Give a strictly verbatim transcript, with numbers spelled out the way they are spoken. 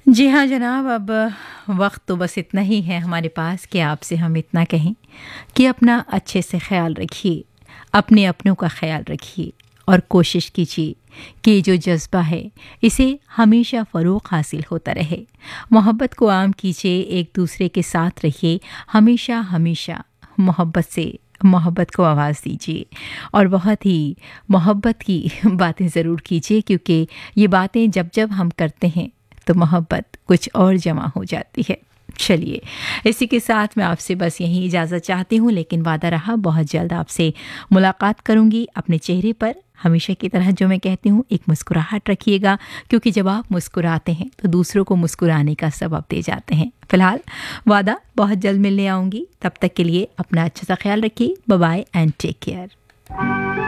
जी हाँ जनाब, अब वक्त तो बस इतना ही है हमारे पास कि आपसे हम इतना कहें कि अपना अच्छे से ख्याल रखिए, अपने अपनों का ख्याल रखिए और कोशिश कीजिए कि ये जो जज्बा है इसे हमेशा फ़रोग़ हासिल होता रहे। मोहब्बत को आम कीजिए, एक दूसरे के साथ रहिए, हमेशा हमेशा मोहब्बत से मोहब्बत को आवाज़ दीजिए और बहुत ही मोहब्बत की बातें ज़रूर कीजिए, क्योंकि ये बातें जब जब हम करते हैं तो मोहब्बत कुछ और जमा हो जाती है। चलिए, इसी के साथ मैं आपसे बस यही इजाज़त चाहती हूँ, लेकिन वादा रहा बहुत जल्द आपसे मुलाकात करूँगी। अपने चेहरे पर हमेशा की तरह जो मैं कहती हूँ एक मुस्कुराहट रखिएगा, क्योंकि जब आप मुस्कुराते हैं तो दूसरों को मुस्कुराने का सबब दे जाते हैं। फ़िलहाल वादा, बहुत जल्द मिलने आऊँगी। तब तक के लिए अपना अच्छा सा ख्याल रखिए। Bye bye and take care.